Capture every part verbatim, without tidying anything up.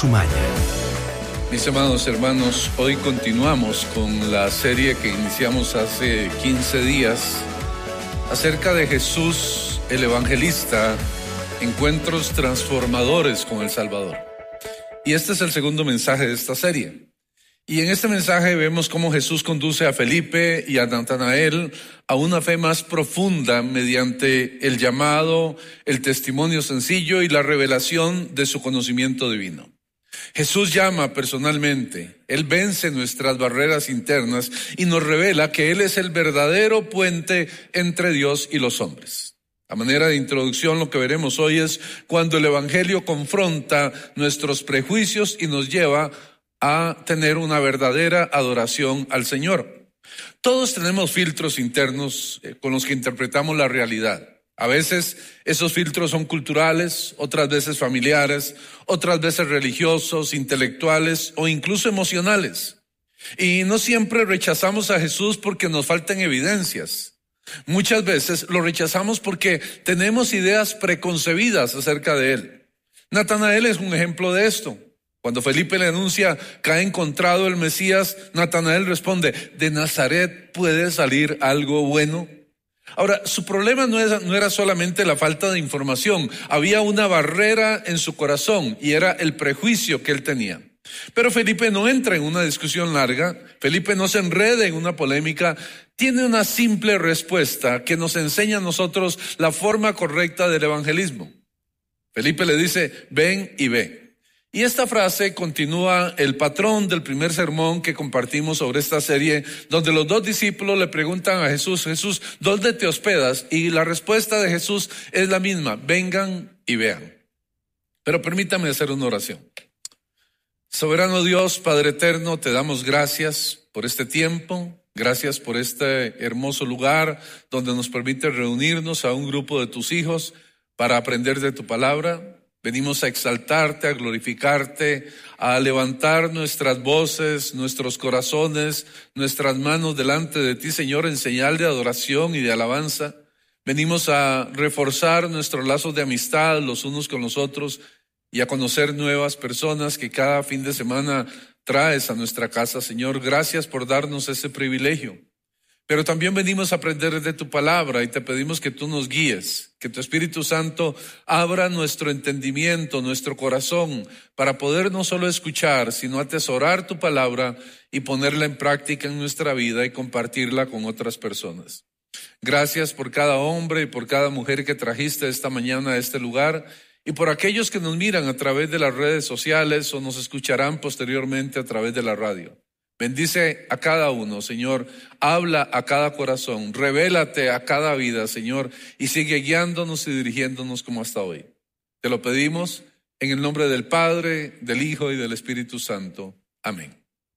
Sumaya. Mis amados hermanos, hoy continuamos con la serie que iniciamos hace quince días acerca de Jesús, el evangelista, encuentros transformadores con el Salvador. Y este es el segundo mensaje de esta serie. Y en este mensaje vemos cómo Jesús conduce a Felipe y a Natanael a una fe más profunda mediante el llamado, el testimonio sencillo y la revelación de su conocimiento divino. Jesús llama personalmente, Él vence nuestras barreras internas y nos revela que Él es el verdadero puente entre Dios y los hombres. A manera de introducción, lo que veremos hoy es cuando el Evangelio confronta nuestros prejuicios y nos lleva a tener una verdadera adoración al Señor. Todos tenemos filtros internos eh, con los que interpretamos la realidad. A veces esos filtros son culturales, otras veces familiares, otras veces religiosos, intelectuales o incluso emocionales. Y no siempre rechazamos a Jesús porque nos faltan evidencias. Muchas veces lo rechazamos porque tenemos ideas preconcebidas acerca de Él. Natanael es un ejemplo de esto. Cuando Felipe le anuncia que ha encontrado el Mesías, Natanael responde, ¿de Nazaret puede salir algo bueno? Ahora, su problema no era, no era solamente la falta de información, había una barrera en su corazón y era el prejuicio que él tenía. Pero Felipe no entra en una discusión larga, Felipe no se enreda en una polémica, tiene una simple respuesta que nos enseña a nosotros la forma correcta del evangelismo. Felipe le dice, ven y ve. Y esta frase continúa el patrón del primer sermón que compartimos sobre esta serie, donde los dos discípulos le preguntan a Jesús, Jesús, ¿dónde te hospedas? Y la respuesta de Jesús es la misma, vengan y vean. Pero permítame hacer una oración. Soberano Dios, Padre eterno, te damos gracias por este tiempo, gracias por este hermoso lugar donde nos permite reunirnos a un grupo de tus hijos para aprender de tu palabra. Venimos a exaltarte, a glorificarte, a levantar nuestras voces, nuestros corazones, nuestras manos delante de ti, Señor, en señal de adoración y de alabanza. Venimos a reforzar nuestros lazos de amistad los unos con los otros y a conocer nuevas personas que cada fin de semana traes a nuestra casa, Señor. Gracias por darnos ese privilegio. Pero también venimos a aprender de tu palabra y te pedimos que tú nos guíes, que tu Espíritu Santo abra nuestro entendimiento, nuestro corazón, para poder no solo escuchar, sino atesorar tu palabra y ponerla en práctica en nuestra vida y compartirla con otras personas. Gracias por cada hombre y por cada mujer que trajiste esta mañana a este lugar y por aquellos que nos miran a través de las redes sociales o nos escucharán posteriormente a través de la radio. Bendice a cada uno, Señor, habla a cada corazón, revélate a cada vida, Señor, y sigue guiándonos y dirigiéndonos como hasta hoy. Te lo pedimos en el nombre del Padre, del Hijo y del Espíritu Santo. Amén.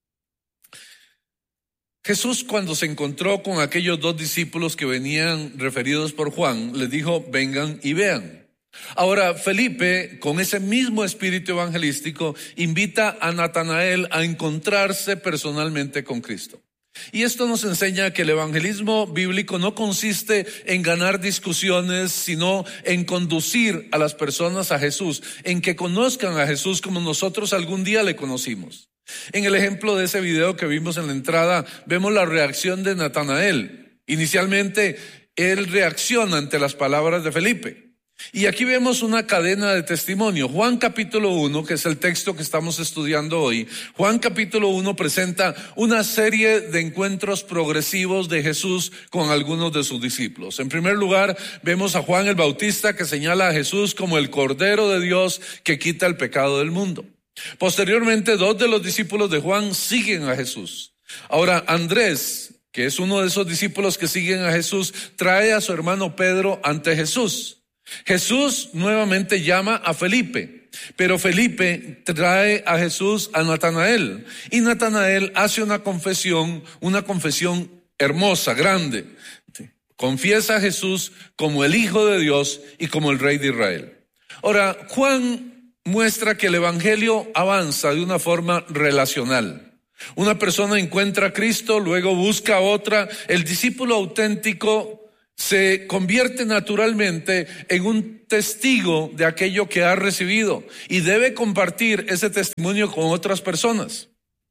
Jesús, cuando se encontró con aquellos dos discípulos que venían referidos por Juan, les dijo, vengan y vean. Ahora, Felipe, con ese mismo espíritu evangelístico, invita a Natanael a encontrarse personalmente con Cristo. Y esto nos enseña que el evangelismo bíblico no consiste en ganar discusiones, sino en conducir a las personas a Jesús, en que conozcan a Jesús como nosotros algún día le conocimos. En el ejemplo de ese video que vimos en la entrada, vemos la reacción de Natanael. Inicialmente, él reacciona ante las palabras de Felipe. Y aquí vemos una cadena de testimonio. Juan capítulo uno, que es el texto que estamos estudiando hoy, Juan capítulo uno presenta una serie de encuentros progresivos de Jesús con algunos de sus discípulos. En primer lugar, vemos a Juan el Bautista que señala a Jesús como el Cordero de Dios que quita el pecado del mundo. Posteriormente, dos de los discípulos de Juan siguen a Jesús. Ahora, Andrés, que es uno de esos discípulos que siguen a Jesús, trae a su hermano Pedro ante Jesús. Jesús nuevamente llama a Felipe, pero Felipe trae a Jesús a Natanael y Natanael hace una confesión, una confesión hermosa, grande. Confiesa a Jesús como el Hijo de Dios y como el Rey de Israel. Ahora, Juan muestra que el evangelio avanza de una forma relacional. Una persona encuentra a Cristo, luego busca a otra. El discípulo auténtico se convierte naturalmente en un testigo de aquello que ha recibido y debe compartir ese testimonio con otras personas.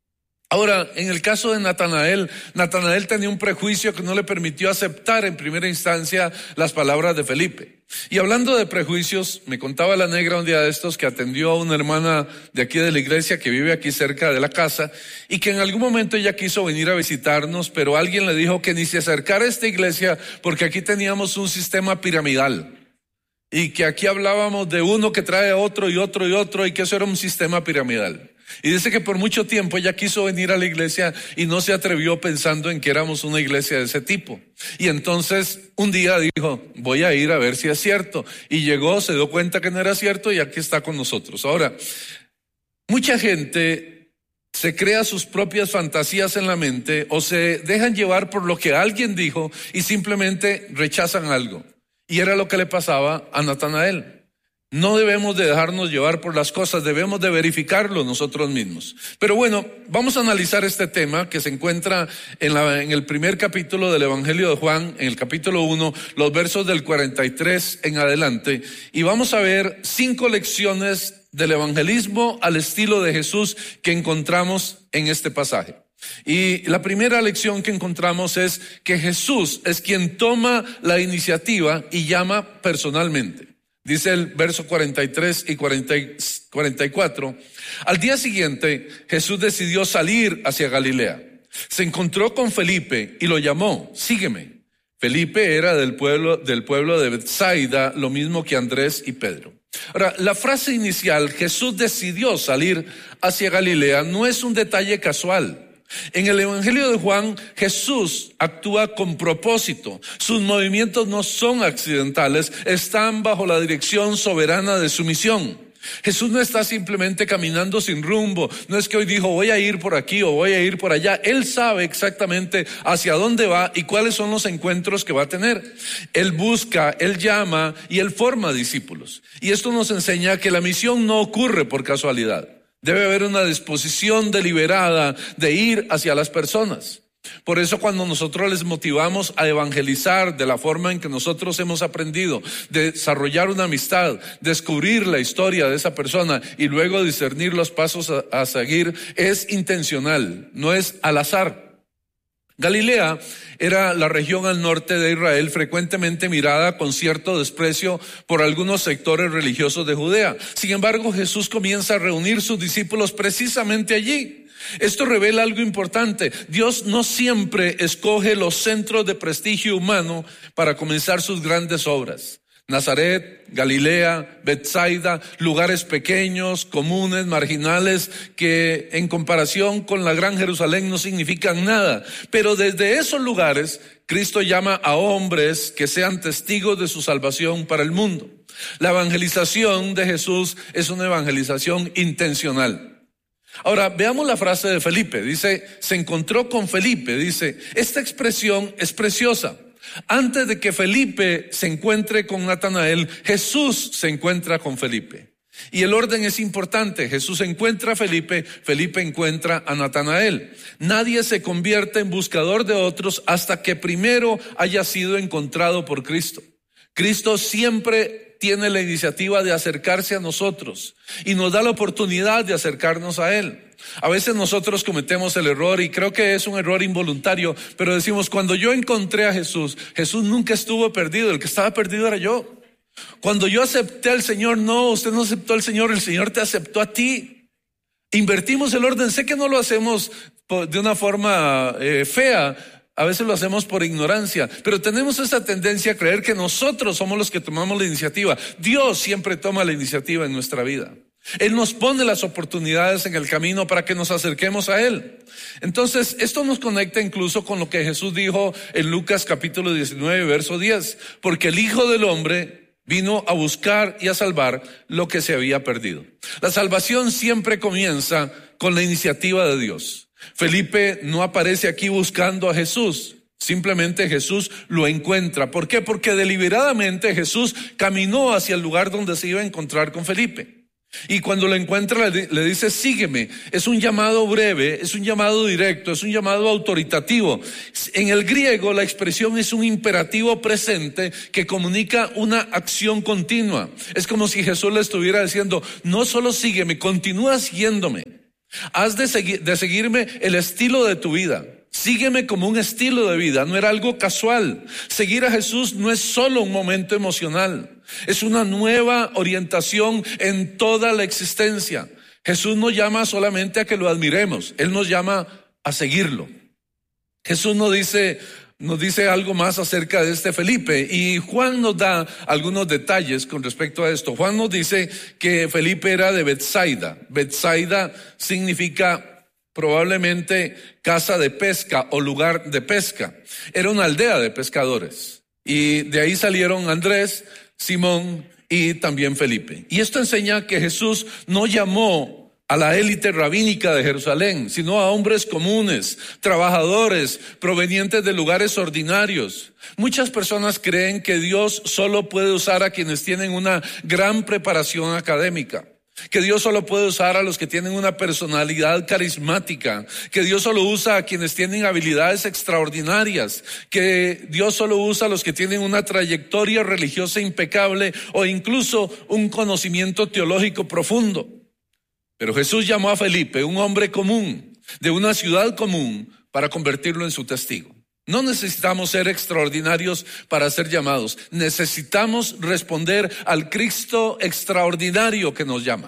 Ahora, en el caso de Natanael, Natanael tenía un prejuicio que no le permitió aceptar en primera instancia las palabras de Felipe. Y hablando de prejuicios, me contaba la negra un día de estos que atendió a una hermana de aquí de la iglesia que vive aquí cerca de la casa y que en algún momento ella quiso venir a visitarnos, pero alguien le dijo que ni se acercara a esta iglesia porque aquí teníamos un sistema piramidal. Y que aquí hablábamos de uno que trae a otro y otro y otro y que eso era un sistema piramidal. Y dice que por mucho tiempo ella quiso venir a la iglesia y no se atrevió pensando en que éramos una iglesia de ese tipo. Y entonces un día dijo, voy a ir a ver si es cierto. Y llegó, se dio cuenta que no era cierto y aquí está con nosotros. Ahora, mucha gente se crea sus propias fantasías en la mente o se dejan llevar por lo que alguien dijo y simplemente rechazan algo. Y era lo que le pasaba a Natanael. No debemos de dejarnos llevar por las cosas, debemos de verificarlo nosotros mismos. Pero bueno, vamos a analizar este tema que se encuentra en, la, en el primer capítulo del Evangelio de Juan, en el capítulo uno, los versos del cuarenta y tres en adelante. Y vamos a ver cinco lecciones del evangelismo al estilo de Jesús que encontramos en este pasaje. Y la primera lección que encontramos es que Jesús es quien toma la iniciativa y llama personalmente. Dice el verso cuarenta y tres y cuarenta y cuatro, al día siguiente Jesús decidió salir hacia Galilea. Se encontró con Felipe y lo llamó, sígueme. Felipe era del pueblo, del pueblo de Betsaida, lo mismo que Andrés y Pedro. Ahora, la frase inicial, Jesús decidió salir hacia Galilea, no es un detalle casual. En el Evangelio de Juan, Jesús actúa con propósito. Sus movimientos no son accidentales, están bajo la dirección soberana de su misión. Jesús no está simplemente caminando sin rumbo, no es que hoy dijo voy a ir por aquí o voy a ir por allá. Él sabe exactamente hacia dónde va y cuáles son los encuentros que va a tener. Él busca, Él llama y Él forma discípulos. Y esto nos enseña que la misión no ocurre por casualidad. Debe haber una disposición deliberada de ir hacia las personas. Por eso cuando nosotros les motivamos a evangelizar de la forma en que nosotros hemos aprendido, de desarrollar una amistad, descubrir la historia de esa persona y luego discernir los pasos a, a seguir, es intencional, no es al azar. Galilea era la región al norte de Israel frecuentemente mirada con cierto desprecio por algunos sectores religiosos de Judea. Sin embargo, Jesús comienza a reunir sus discípulos precisamente allí. Esto revela algo importante. Dios no siempre escoge los centros de prestigio humano para comenzar sus grandes obras. Nazaret, Galilea, Betsaida, lugares pequeños, comunes, marginales, que en comparación con la gran Jerusalén no significan nada. Pero desde esos lugares, Cristo llama a hombres que sean testigos de su salvación para el mundo. La evangelización de Jesús es una evangelización intencional. Ahora, veamos la frase de Felipe. Dice, se encontró con Felipe. Dice, esta expresión es preciosa. Antes de que Felipe se encuentre con Natanael, Jesús se encuentra con Felipe. Y el orden es importante. Jesús encuentra a Felipe, Felipe encuentra a Natanael. Nadie se convierte en buscador de otros hasta que primero haya sido encontrado por Cristo. Cristo siempre tiene la iniciativa de acercarse a nosotros y nos da la oportunidad de acercarnos a Él. A veces nosotros cometemos el error y creo que es un error involuntario, pero decimos, cuando yo encontré a Jesús, Jesús nunca estuvo perdido, el que estaba perdido era yo. Cuando yo acepté al Señor, no, usted no aceptó al Señor, el Señor te aceptó a ti. Invertimos el orden, sé que no lo hacemos de una forma eh, fea, a veces lo hacemos por ignorancia, pero tenemos esa tendencia a creer que nosotros somos los que tomamos la iniciativa. Dios siempre toma la iniciativa en nuestra vida. Él nos pone las oportunidades en el camino para que nos acerquemos a Él. Entonces, esto nos conecta incluso con lo que Jesús dijo en Lucas capítulo diecinueve, verso diez. Porque el Hijo del Hombre vino a buscar y a salvar lo que se había perdido. La salvación siempre comienza con la iniciativa de Dios. Felipe no aparece aquí buscando a Jesús. Simplemente Jesús lo encuentra. ¿Por qué? Porque deliberadamente Jesús caminó hacia el lugar donde se iba a encontrar con Felipe. Y cuando lo encuentra le dice sígueme. Es un llamado breve, es un llamado directo, es un llamado autoritativo. En el griego la expresión es un imperativo presente que comunica una acción continua. Es como si Jesús le estuviera diciendo, no solo sígueme, continúa siguiéndome. Has de, segui- de seguirme el estilo de tu vida. Sígueme como un estilo de vida, no era algo casual. Seguir a Jesús no es solo un momento emocional, es una nueva orientación en toda la existencia. Jesús nos llama solamente a que lo admiremos, Él nos llama a seguirlo. Jesús nos dice, nos dice algo más acerca de este Felipe, y Juan nos da algunos detalles con respecto a esto. Juan nos dice que Felipe era de Betsaida. Betsaida significa probablemente casa de pesca o lugar de pesca. Era una aldea de pescadores. Y de ahí salieron Andrés, Simón y también Felipe. Y esto enseña que Jesús no llamó a la élite rabínica de Jerusalén, sino a hombres comunes, trabajadores, provenientes de lugares ordinarios. Muchas personas creen que Dios solo puede usar a quienes tienen una gran preparación académica, que Dios solo puede usar a los que tienen una personalidad carismática, que Dios solo usa a quienes tienen habilidades extraordinarias, que Dios solo usa a los que tienen una trayectoria religiosa impecable o incluso un conocimiento teológico profundo. Pero Jesús llamó a Felipe, un hombre común, de una ciudad común, para convertirlo en su testigo. No necesitamos ser extraordinarios para ser llamados. Necesitamos responder al Cristo extraordinario que nos llama.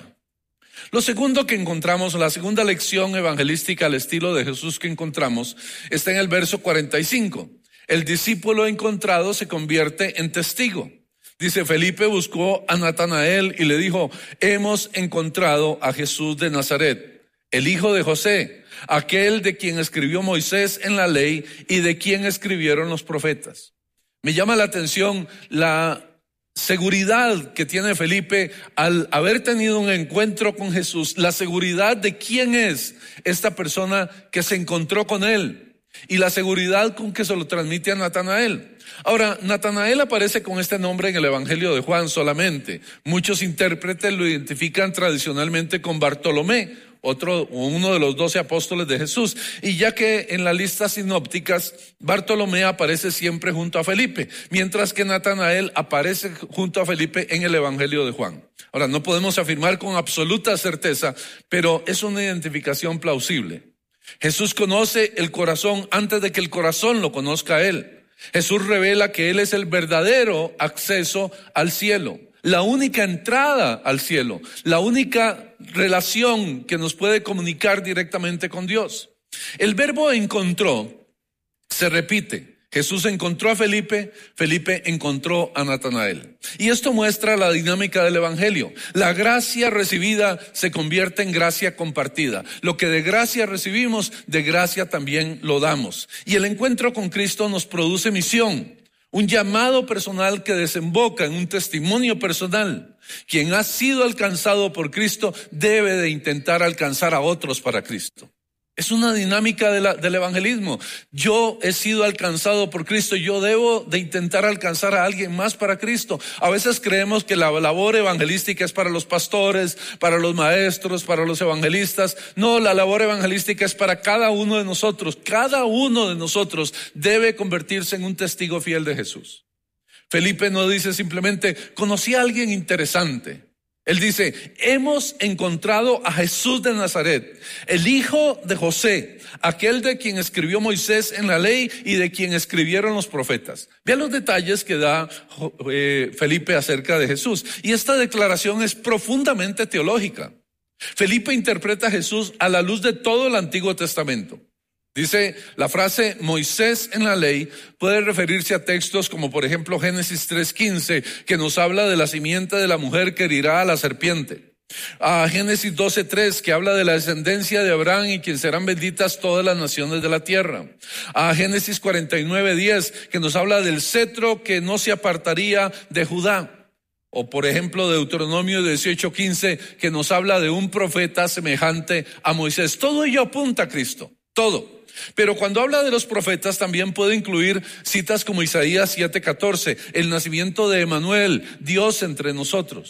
Lo segundo que encontramos, la segunda lección evangelística al estilo de Jesús que encontramos, está en el verso cuarenta y cinco. El discípulo encontrado se convierte en testigo. Dice, Felipe buscó a Natanael y le dijo, hemos encontrado a Jesús de Nazaret, el hijo de José, aquel de quien escribió Moisés en la ley y de quien escribieron los profetas. Me llama la atención la seguridad que tiene Felipe al haber tenido un encuentro con Jesús, la seguridad de quién es esta persona que se encontró con él y la seguridad con que se lo transmite a Natanael. Ahora, Natanael aparece con este nombre en el Evangelio de Juan solamente. Muchos intérpretes lo identifican tradicionalmente con Bartolomé, otro, uno de los doce apóstoles de Jesús. Y ya que en las listas sinópticas, Bartolomé aparece siempre junto a Felipe, mientras que Natanael aparece junto a Felipe en el Evangelio de Juan. Ahora, no podemos afirmar con absoluta certeza, pero es una identificación plausible. Jesús conoce el corazón antes de que el corazón lo conozca a él. Jesús revela que Él es el verdadero acceso al cielo, la única entrada al cielo, la única relación que nos puede comunicar directamente con Dios. El verbo encontró se repite. Jesús encontró a Felipe, Felipe encontró a Natanael. Y esto muestra la dinámica del evangelio. La gracia recibida se convierte en gracia compartida. Lo que de gracia recibimos, de gracia también lo damos. Y el encuentro con Cristo nos produce misión, un llamado personal que desemboca en un testimonio personal. Quien ha sido alcanzado por Cristo debe de intentar alcanzar a otros para Cristo. Es una dinámica de la, del evangelismo. Yo he sido alcanzado por Cristo, yo debo de intentar alcanzar a alguien más para Cristo. A veces creemos que la labor evangelística es para los pastores, para los maestros, para los evangelistas. No, la labor evangelística es para cada uno de nosotros. Cada uno de nosotros debe convertirse en un testigo fiel de Jesús. Felipe no dice simplemente, conocí a alguien interesante. Él dice, hemos encontrado a Jesús de Nazaret, el hijo de José, aquel de quien escribió Moisés en la ley y de quien escribieron los profetas. Vean los detalles que da eh, Felipe acerca de Jesús. Y esta declaración es profundamente teológica. Felipe interpreta a Jesús a la luz de todo el Antiguo Testamento. Dice, la frase Moisés en la ley puede referirse a textos como por ejemplo Génesis tres quince, que nos habla de la simiente de la mujer que herirá a la serpiente. A Génesis doce tres, que habla de la descendencia de Abraham y quien serán benditas todas las naciones de la tierra. A Génesis cuarenta y nueve diez, que nos habla del cetro que no se apartaría de Judá. O por ejemplo Deuteronomio dieciocho quince, que nos habla de un profeta semejante a Moisés. Todo ello apunta a Cristo, todo. Pero cuando habla de los profetas también puede incluir citas como Isaías siete catorce, el nacimiento de Emanuel, Dios entre nosotros.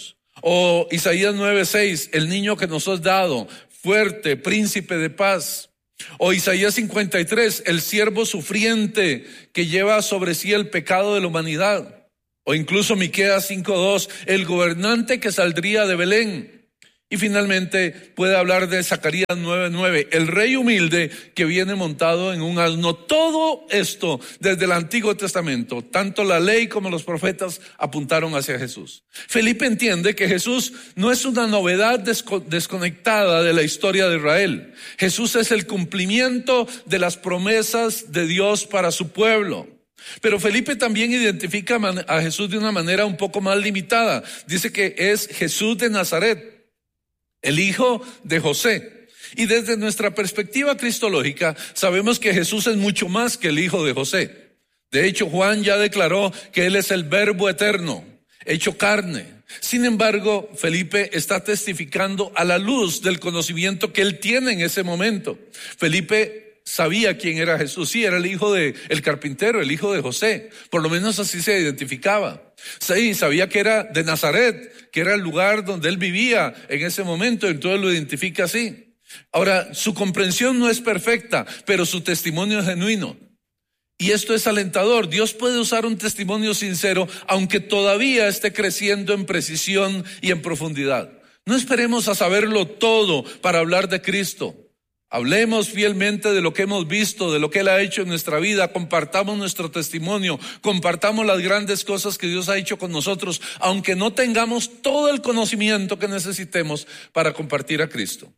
O Isaías nueve seis, el niño que nos has dado, fuerte, príncipe de paz. O Isaías cincuenta y tres, el siervo sufriente que lleva sobre sí el pecado de la humanidad. O incluso Miqueas cinco dos, el gobernante que saldría de Belén. Y finalmente puede hablar de Zacarías nueve nueve, el rey humilde que viene montado en un asno. Todo esto desde el Antiguo Testamento, tanto la ley como los profetas apuntaron hacia Jesús. Felipe entiende que Jesús no es una novedad desconectada de la historia de Israel. Jesús es el cumplimiento de las promesas de Dios para su pueblo. Pero Felipe también identifica a Jesús de una manera un poco más limitada. Dice que es Jesús de Nazaret, el hijo de José. Y desde nuestra perspectiva cristológica sabemos que Jesús es mucho más que el hijo de José. De hecho, Juan ya declaró que Él es el Verbo eterno, hecho carne. Sin embargo, Felipe está testificando a la luz del conocimiento que él tiene en ese momento. Felipe sabía quién era Jesús. Sí, era el hijo de el carpintero, el hijo de José. Por lo menos así se identificaba. Sí, sabía que era de Nazaret, que era el lugar donde él vivía en ese momento, entonces lo identifica así. Ahora, su comprensión no es perfecta, pero su testimonio es genuino. Y esto es alentador. Dios puede usar un testimonio sincero, aunque todavía esté creciendo en precisión y en profundidad. No esperemos a saberlo todo para hablar de Cristo. Hablemos fielmente de lo que hemos visto, de lo que Él ha hecho en nuestra vida, compartamos nuestro testimonio, compartamos las grandes cosas que Dios ha hecho con nosotros, aunque no tengamos todo el conocimiento que necesitemos para compartir a Cristo.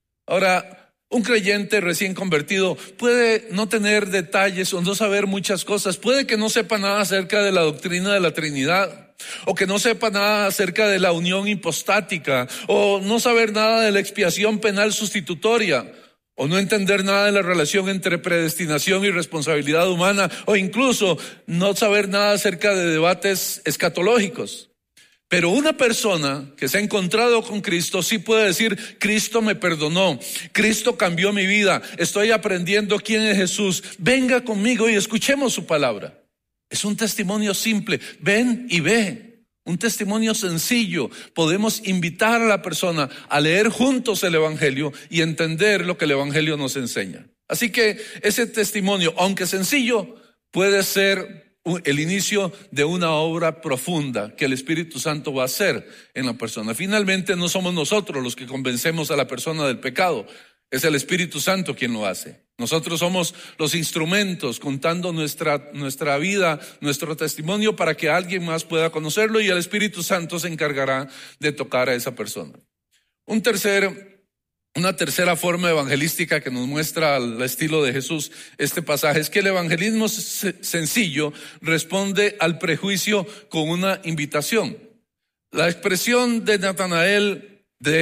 Ahora, un creyente recién convertido puede no tener detalles o no saber muchas cosas, puede que no sepa nada acerca de la doctrina de la Trinidad, o que no sepa nada acerca de la unión hipostática, o no saber nada de la expiación penal sustitutoria, o no entender nada de la relación entre predestinación y responsabilidad humana, o incluso no saber nada acerca de debates escatológicos. Pero una persona que se ha encontrado con Cristo sí puede decir: Cristo me perdonó, Cristo cambió mi vida, estoy aprendiendo quién es Jesús, venga conmigo y escuchemos su palabra. Es un testimonio simple, ven y ve. Un testimonio sencillo. Podemos invitar a la persona a leer juntos el Evangelio y entender lo que el Evangelio nos enseña. Así que ese testimonio, aunque sencillo, puede ser el inicio de una obra profunda que el Espíritu Santo va a hacer en la persona. Finalmente, no somos nosotros los que convencemos a la persona del pecado, es el Espíritu Santo quien lo hace. Nosotros somos los instrumentos contando nuestra, nuestra vida, nuestro testimonio para que alguien más pueda conocerlo, y el Espíritu Santo se encargará de tocar a esa persona. Un tercer, una tercera forma evangelística que nos muestra el estilo de Jesús este pasaje es que el evangelismo sencillo responde al prejuicio con una invitación. La expresión de Natanael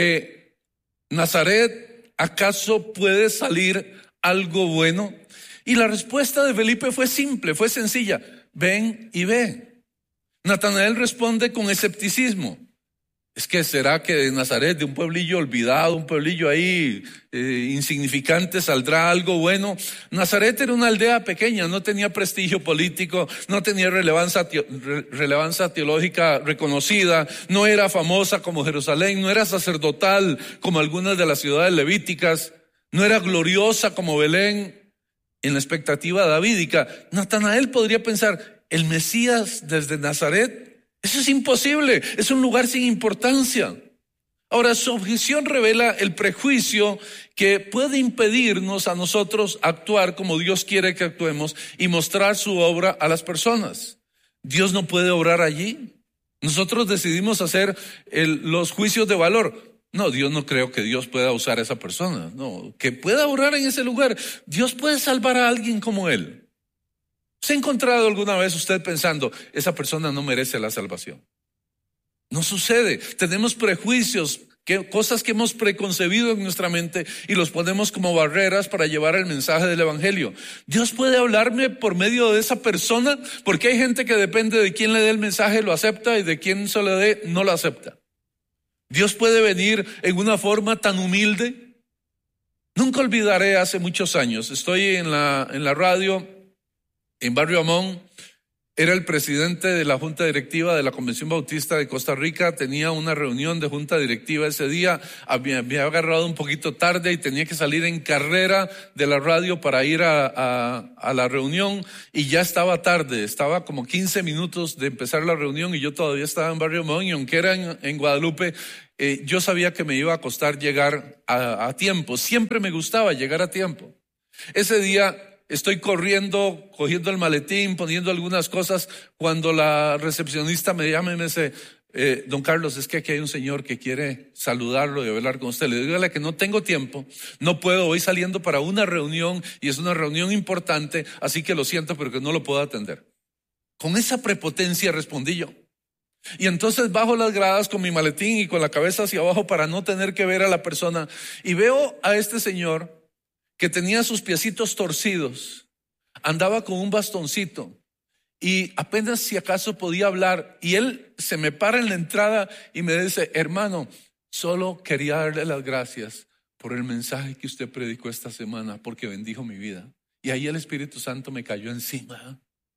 de Nazaret, ¿acaso puede salir algo bueno? Y la respuesta de Felipe fue simple, fue sencilla: ven y ve. Natanael responde con escepticismo. Es que será que de Nazaret, de un pueblillo olvidado, un pueblillo ahí eh, insignificante, saldrá algo bueno. Nazaret era una aldea pequeña, no tenía prestigio político, no tenía relevancia, te- re- relevancia teológica reconocida, no era famosa como Jerusalén, no era sacerdotal como algunas de las ciudades levíticas, no era gloriosa como Belén en la expectativa davídica. Natanael podría pensar: ¿el Mesías desde Nazaret? Eso es imposible, es un lugar sin importancia. Ahora, su objeción revela el prejuicio que puede impedirnos a nosotros actuar como Dios quiere que actuemos y mostrar su obra a las personas. Dios no puede obrar allí. Nosotros decidimos hacer el, los juicios de valor. No, Dios no creo que Dios pueda usar a esa persona. No, que pueda obrar en ese lugar. Dios puede salvar a alguien como él. ¿Se ha encontrado alguna vez usted pensando: esa persona no merece la salvación? No sucede. Tenemos prejuicios, que, cosas que hemos preconcebido en nuestra mente y los ponemos como barreras para llevar el mensaje del Evangelio. Dios puede hablarme por medio de esa persona, porque hay gente que depende de quién le dé el mensaje, lo acepta, y de quién se lo dé, no lo acepta. Dios puede venir en una forma tan humilde. Nunca olvidaré, hace muchos años, estoy en la, en la radio en Barrio Amón, Era el presidente de la Junta Directiva de la Convención Bautista de Costa Rica. Tenía una reunión de Junta Directiva ese día. Me había agarrado un poquito tarde y tenía que salir en carrera de la radio para ir a, a, a la reunión. Y ya estaba tarde, estaba como quince minutos de empezar la reunión y yo todavía estaba en Barrio Mohón. Y aunque era en, en Guadalupe, eh, yo sabía que me iba a costar llegar a, a tiempo. Siempre me gustaba llegar a tiempo. Ese día estoy corriendo, cogiendo el maletín, poniendo algunas cosas, cuando la recepcionista me llama y me dice, eh, don Carlos, es que aquí hay un señor que quiere saludarlo y hablar con usted. Le digo, dígale que no tengo tiempo, no puedo, voy saliendo para una reunión y es una reunión importante, así que lo siento, pero que no lo puedo atender. Con esa prepotencia respondí yo. Y entonces bajo las gradas con mi maletín y con la cabeza hacia abajo para no tener que ver a la persona, y veo a este señor que tenía sus piecitos torcidos, andaba con un bastoncito y apenas si acaso podía hablar, y él se me para en la entrada y me dice, hermano, solo quería darle las gracias por el mensaje que usted predicó esta semana, porque bendijo mi vida. Y ahí el Espíritu Santo me cayó encima.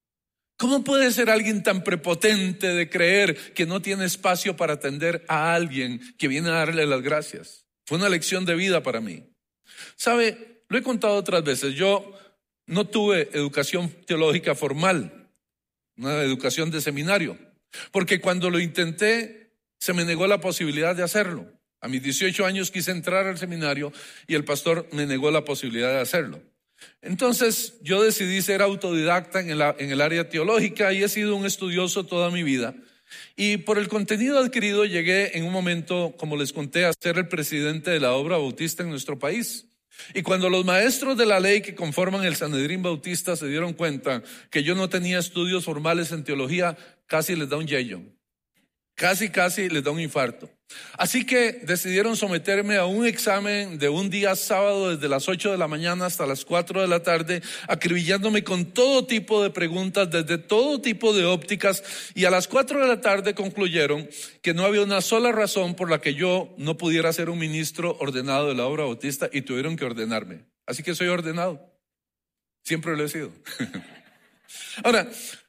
¿Cómo puede ser alguien tan prepotente de creer que no tiene espacio para atender a alguien que viene a darle las gracias? Fue una lección de vida para mí. ¿Sabe? Lo he contado otras veces, yo no tuve educación teológica formal, una educación de seminario, porque cuando lo intenté se me negó la posibilidad de hacerlo. A mis dieciocho años quise entrar al seminario y el pastor me negó la posibilidad de hacerlo. Entonces yo decidí ser autodidacta en el, en el área teológica y he sido un estudioso toda mi vida. Y por el contenido adquirido llegué en un momento, como les conté, a ser el presidente de la obra bautista en nuestro país. Y cuando los maestros de la ley que conforman el Sanedrín Bautista se dieron cuenta que yo no tenía estudios formales en teología, casi les da un yello. Casi, casi les da un infarto. Así que decidieron someterme a un examen de un día sábado desde las ocho de la mañana hasta las cuatro de la tarde, acribillándome con todo tipo de preguntas, desde todo tipo de ópticas, y a las cuatro de la tarde concluyeron que no había una sola razón por la que yo no pudiera ser un ministro ordenado de la obra bautista y tuvieron que ordenarme. Así que soy ordenado. Siempre lo he sido. Ahora,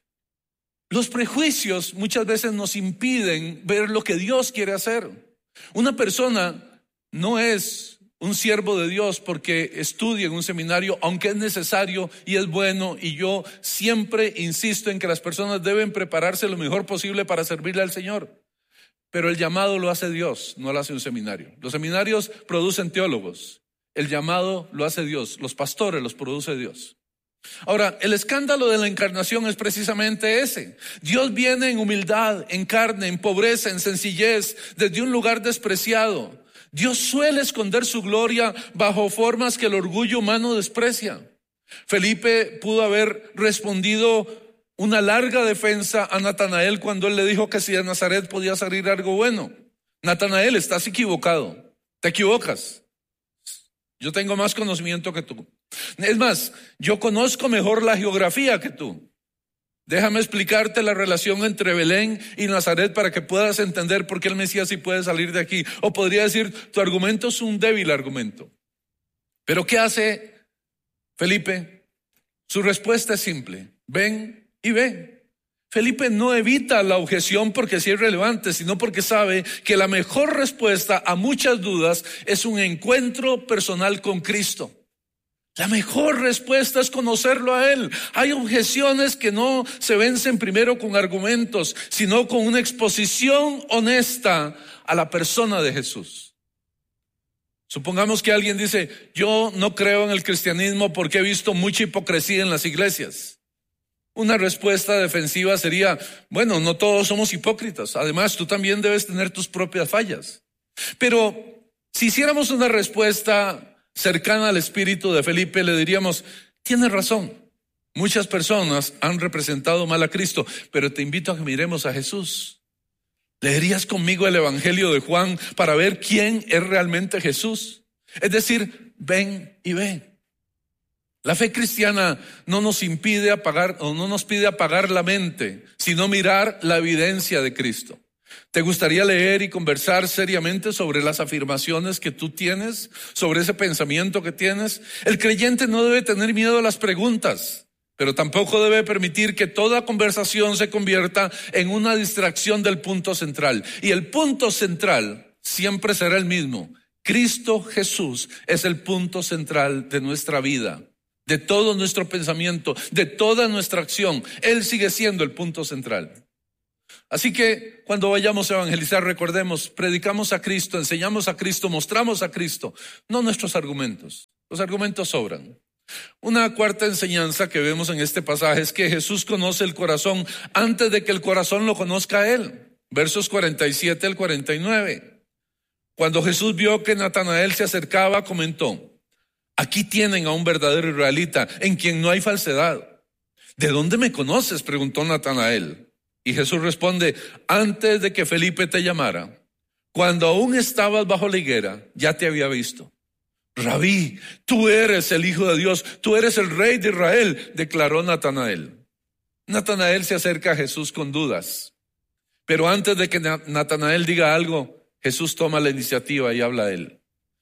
los prejuicios muchas veces nos impiden ver lo que Dios quiere hacer. Una persona no es un siervo de Dios porque estudia en un seminario, aunque es necesario y es bueno, y yo siempre insisto en que las personas deben prepararse lo mejor posible para servirle al Señor. Pero el llamado lo hace Dios, no lo hace un seminario. Los seminarios producen teólogos, el llamado lo hace Dios, los pastores los produce Dios. Ahora, el escándalo de la encarnación es precisamente ese. Dios viene en humildad, en carne, en pobreza, en sencillez, desde un lugar despreciado. Dios suele esconder su gloria bajo formas que el orgullo humano desprecia. Felipe pudo haber respondido una larga defensa a Natanael cuando él le dijo que si de Nazaret podía salir algo bueno. Natanael, estás equivocado, te equivocas. Yo tengo más conocimiento que tú. Es más, yo conozco mejor la geografía que tú. Déjame explicarte la relación entre Belén y Nazaret para que puedas entender por qué el Mesías sí puede salir de aquí. O podría decir, tu argumento es un débil argumento. Pero ¿qué hace Felipe? Su respuesta es simple: ven y ve. Felipe no evita la objeción porque sí es relevante, sino porque sabe que la mejor respuesta a muchas dudas es un encuentro personal con Cristo. La mejor respuesta es conocerlo a Él. Hay objeciones que no se vencen primero con argumentos, sino con una exposición honesta a la persona de Jesús. Supongamos que alguien dice, yo no creo en el cristianismo porque he visto mucha hipocresía en las iglesias. Una respuesta defensiva sería, bueno, no todos somos hipócritas. Además, tú también debes tener tus propias fallas. Pero si hiciéramos una respuesta cercana al espíritu de Felipe, le diríamos, tienes razón. Muchas personas han representado mal a Cristo, pero te invito a que miremos a Jesús. ¿Leerías conmigo el Evangelio de Juan para ver quién es realmente Jesús? Es decir, ven y ve. La fe cristiana no nos impide apagar o no nos pide apagar la mente, sino mirar la evidencia de Cristo. ¿Te gustaría leer y conversar seriamente sobre las afirmaciones que tú tienes, sobre ese pensamiento que tienes? El creyente no debe tener miedo a las preguntas. pero tampoco debe permitir que toda conversación se convierta en una distracción del punto central. Y el punto central siempre será el mismo. Cristo Jesús es el punto central de nuestra vida, de todo nuestro pensamiento, de toda nuestra acción. Él sigue siendo el punto central. Así que cuando vayamos a evangelizar, recordemos, predicamos a Cristo, enseñamos a Cristo, mostramos a Cristo, no nuestros argumentos. Los argumentos sobran. Una cuarta enseñanza que vemos en este pasaje es que Jesús conoce el corazón antes de que el corazón lo conozca a él. Versos cuarenta y siete al cuarenta y nueve. Cuando Jesús vio que Natanael se acercaba, comentó: aquí tienen a un verdadero israelita en quien no hay falsedad. ¿De dónde me conoces?, preguntó Natanael. Y Jesús responde: antes de que Felipe te llamara, cuando aún estabas bajo la higuera, ya te había visto. Rabí, tú eres el Hijo de Dios, tú eres el Rey de Israel, declaró Natanael. Natanael se acerca a Jesús con dudas, pero antes de que Natanael diga algo, Jesús toma la iniciativa y habla a él.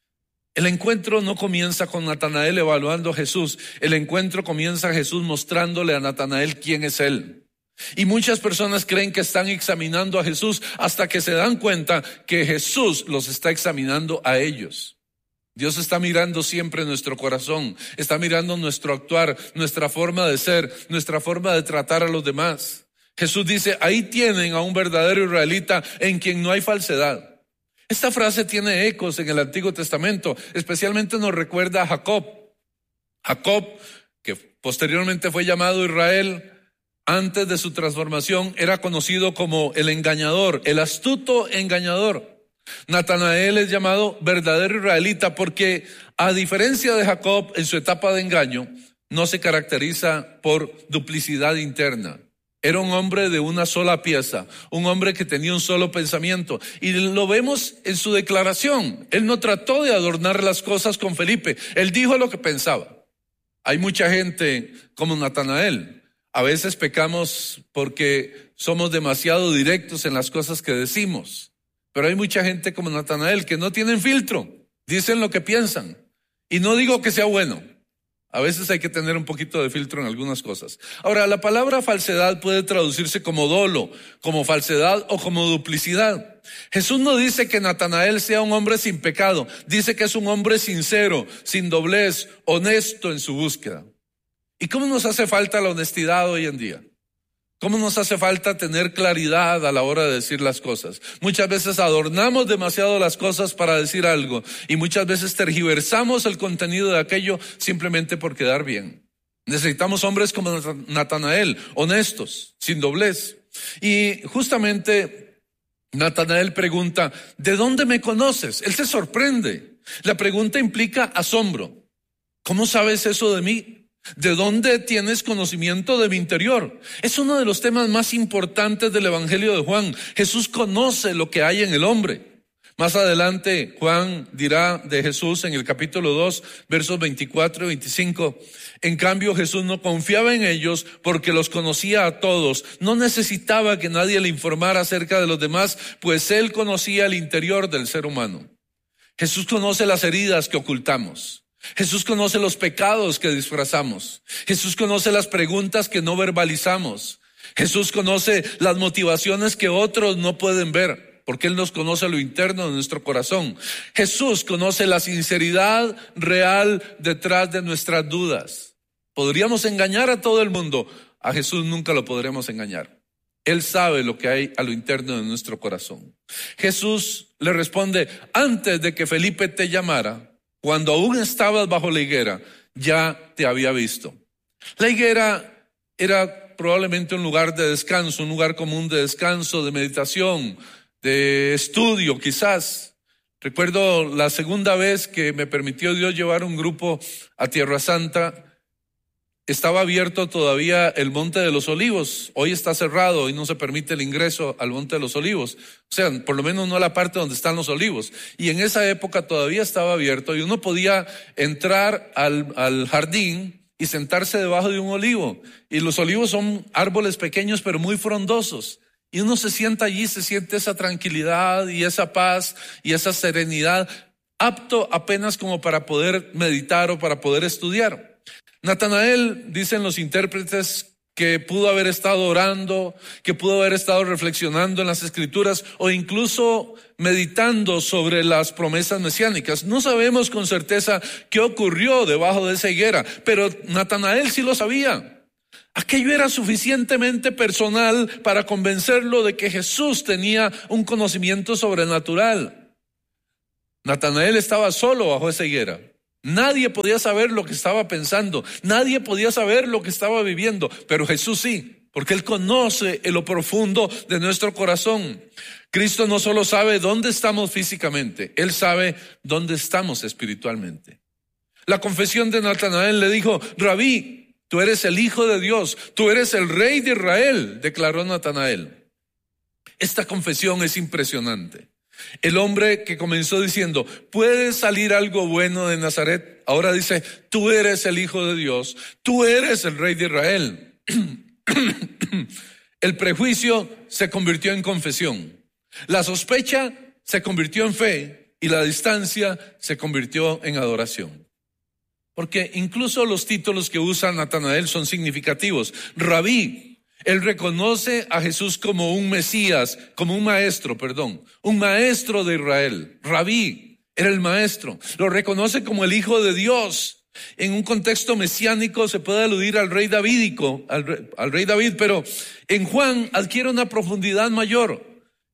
El encuentro no comienza con Natanael evaluando a Jesús, el encuentro comienza Jesús mostrándole a Natanael quién es él. Y muchas personas creen que están examinando a Jesús hasta que se dan cuenta que Jesús los está examinando a ellos. Dios está mirando siempre nuestro corazón, está mirando nuestro actuar, nuestra forma de ser, nuestra forma de tratar a los demás. Jesús dice: ahí tienen a un verdadero israelita en quien no hay falsedad. Esta frase tiene ecos en el Antiguo Testamento, especialmente nos recuerda a Jacob. Jacob, que posteriormente fue llamado Israel, antes de su transformación era conocido como el engañador, el astuto engañador. Natanael es llamado verdadero israelita porque, a diferencia de Jacob en su etapa de engaño, no se caracteriza por duplicidad interna. Era un hombre de una sola pieza, un hombre que tenía un solo pensamiento. Y lo vemos en su declaración. Él no trató de adornar las cosas con Felipe. Él dijo lo que pensaba. Hay mucha gente como Natanael. A veces pecamos porque somos demasiado directos en las cosas que decimos. Pero hay mucha gente como Natanael que no tienen filtro, dicen lo que piensan. Y no digo que sea bueno, a veces hay que tener un poquito de filtro en algunas cosas. Ahora, la palabra falsedad puede traducirse como dolo, como falsedad o como duplicidad. Jesús no dice que Natanael sea un hombre sin pecado, dice que es un hombre sincero, sin doblez, honesto en su búsqueda. ¿Y cómo nos hace falta la honestidad hoy en día? ¿Cómo nos hace falta tener claridad a la hora de decir las cosas? Muchas veces adornamos demasiado las cosas para decir algo y muchas veces tergiversamos el contenido de aquello simplemente por quedar bien. Necesitamos hombres como Natanael, honestos, sin doblez. Y justamente Natanael pregunta: ¿de dónde me conoces? Él se sorprende. La pregunta implica asombro. ¿Cómo sabes eso de mí? ¿De dónde tienes conocimiento de mi interior? Es uno de los temas más importantes del Evangelio de Juan. Jesús conoce lo que hay en el hombre. Más adelante Juan dirá de Jesús en el capítulo dos, versos veinticuatro y veinticinco. En cambio, Jesús no confiaba en ellos porque los conocía a todos. No necesitaba que nadie le informara acerca de los demás, pues él conocía el interior del ser humano. Jesús conoce las heridas que ocultamos. Jesús conoce los pecados que disfrazamos. Jesús conoce las preguntas que no verbalizamos. Jesús conoce las motivaciones que otros no pueden ver, porque Él nos conoce lo interno de nuestro corazón. Jesús conoce la sinceridad real detrás de nuestras dudas. Podríamos engañar a todo el mundo, a Jesús nunca lo podremos engañar. Él sabe lo que hay a lo interno de nuestro corazón. Jesús le responde: antes de que Felipe te llamara, cuando aún estabas bajo la higuera, ya te había visto. La higuera era probablemente un lugar de descanso, un lugar común de descanso, de meditación, de estudio quizás. Recuerdo la segunda vez que me permitió Dios llevar un grupo a Tierra Santa. Estaba abierto todavía el Monte de los Olivos. Hoy está cerrado y no se permite el ingreso al Monte de los Olivos. O sea, por lo menos no a la parte donde están los olivos. Y en esa época todavía estaba abierto y uno podía entrar al, al jardín y sentarse debajo de un olivo. Y los olivos son árboles pequeños pero muy frondosos. Y uno se sienta allí, se siente esa tranquilidad y esa paz y esa serenidad, apto apenas como para poder meditar o para poder estudiar. Natanael, dicen los intérpretes, que pudo haber estado orando, que pudo haber estado reflexionando en las Escrituras o incluso meditando sobre las promesas mesiánicas. No sabemos con certeza qué ocurrió debajo de esa higuera, pero Natanael sí lo sabía. Aquello era suficientemente personal para convencerlo de que Jesús tenía un conocimiento sobrenatural. Natanael estaba solo bajo esa higuera. Nadie podía saber lo que estaba pensando, nadie podía saber lo que estaba viviendo, pero Jesús sí, porque Él conoce en lo profundo de nuestro corazón. Cristo no solo sabe dónde estamos físicamente, Él sabe dónde estamos espiritualmente. La confesión de Natanael le dijo: Rabí, tú eres el Hijo de Dios, tú eres el Rey de Israel, declaró Natanael. Esta confesión es impresionante. El hombre que comenzó diciendo: ¿puede salir algo bueno de Nazaret? Ahora dice: tú eres el Hijo de Dios, tú eres el Rey de Israel. El prejuicio se convirtió en confesión, la sospecha se convirtió en fe y la distancia se convirtió en adoración. Porque incluso los títulos que usa Natanael son significativos. Rabí, él reconoce a Jesús como un Mesías, como un maestro, perdón, un maestro de Israel. Rabí era el maestro. Lo reconoce como el Hijo de Dios. En un contexto mesiánico se puede aludir al rey davídico, al rey, al rey David, pero en Juan adquiere una profundidad mayor.